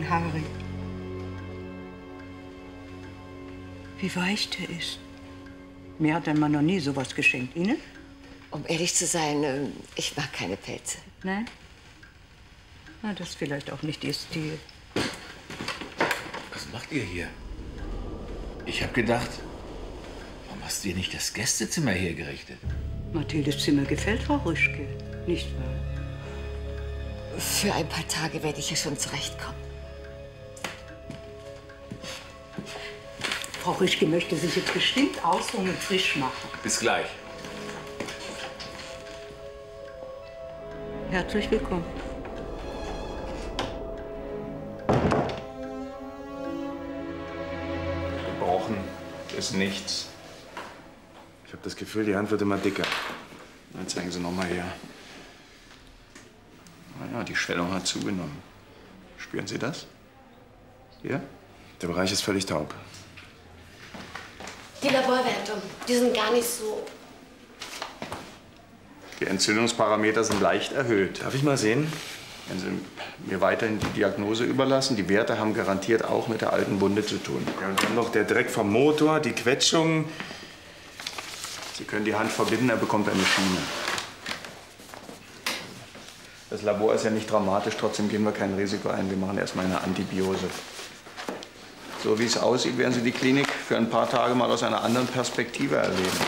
haarig. Wie weich der ist. Mir hat dein Mann noch nie sowas geschenkt. Ihnen? Um ehrlich zu sein, ich mag keine Pelze. Nein? Na, das ist vielleicht auch nicht Ihr Stil. Was macht ihr hier? Ich habe gedacht, warum hast du dir nicht das Gästezimmer hergerichtet? Mathildes Zimmer gefällt Frau Rüschke, nicht wahr? Für ein paar Tage werde ich ja schon zurechtkommen. Frau Rüschke möchte sich jetzt bestimmt ausruhen und frisch machen. Bis gleich. Herzlich willkommen. Gebrochen ist nichts. Ich habe das Gefühl, die Hand wird immer dicker. Jetzt zeigen Sie noch mal her. Na ja, die Schwellung hat zugenommen. Spüren Sie das? Hier? Der Bereich ist völlig taub. Die Laborwerte, die sind gar nicht so. Die Entzündungsparameter sind leicht erhöht. Darf ich mal sehen? Wenn Sie mir weiterhin die Diagnose überlassen, die Werte haben garantiert auch mit der alten Wunde zu tun. Ja, und dann noch der Dreck vom Motor, die Quetschung. Sie können die Hand verbinden, er bekommt eine Schiene. Das Labor ist ja nicht dramatisch, trotzdem gehen wir kein Risiko ein. Wir machen erstmal eine Antibiose. So wie es aussieht, werden Sie die Klinik für ein paar Tage mal aus einer anderen Perspektive erleben.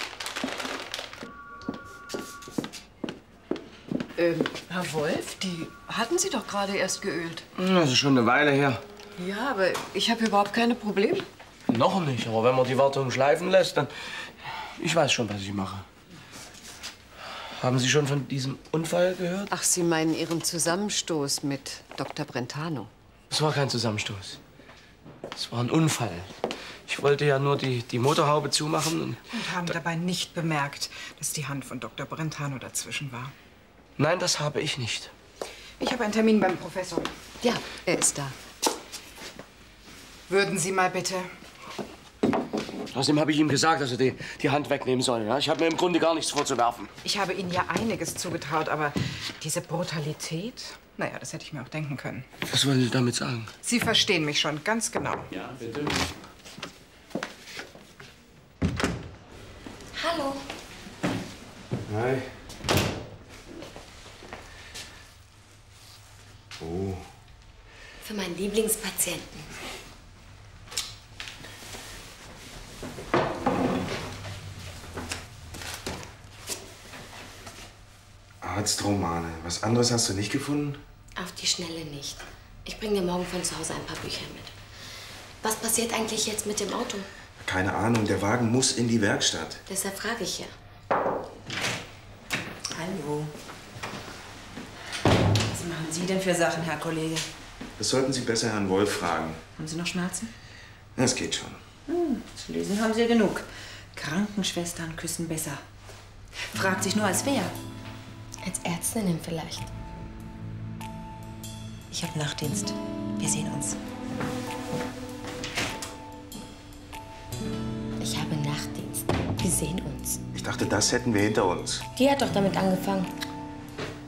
Herr Wolf, die hatten Sie doch gerade erst geölt. Das ist schon eine Weile her. Ja, aber ich habe überhaupt keine Probleme. Noch nicht, aber wenn man die Wartung schleifen lässt, dann... Ich weiß schon, was ich mache. Haben Sie schon von diesem Unfall gehört? Ach, Sie meinen Ihren Zusammenstoß mit Dr. Brentano? Es war kein Zusammenstoß. Es war ein Unfall. Ich wollte ja nur die Motorhaube zumachen. Und haben dabei nicht bemerkt, dass die Hand von Dr. Brentano dazwischen war. Nein, das habe ich nicht. Ich habe einen Termin beim Professor. Ja, er ist da. Würden Sie mal bitte... Außerdem habe ich ihm gesagt, dass er die Hand wegnehmen soll. Ja? Ich habe mir im Grunde gar nichts vorzuwerfen. Ich habe Ihnen ja einiges zugetraut, aber diese Brutalität... Naja, das hätte ich mir auch denken können. Was wollen Sie damit sagen? Sie verstehen mich schon ganz genau. Ja, bitte. Hallo. Hi. Oh. Für meinen Lieblingspatienten. Arztromane. Was anderes hast du nicht gefunden? Auf die Schnelle nicht. Ich bringe dir morgen von zu Hause ein paar Bücher mit. Was passiert eigentlich jetzt mit dem Auto? Keine Ahnung, der Wagen muss in die Werkstatt. Deshalb frage ich ja. Hallo. Was machen Sie denn für Sachen, Herr Kollege? Das sollten Sie besser Herrn Wolf fragen. Haben Sie noch Schmerzen? Das geht schon. Zu lesen haben Sie ja genug. Krankenschwestern küssen besser. Fragt sich nur, als wer. Als Ärztin vielleicht. Ich habe Nachtdienst. Wir sehen uns. Ich habe Nachtdienst. Wir sehen uns. Ich dachte, das hätten wir hinter uns. Die hat doch damit angefangen.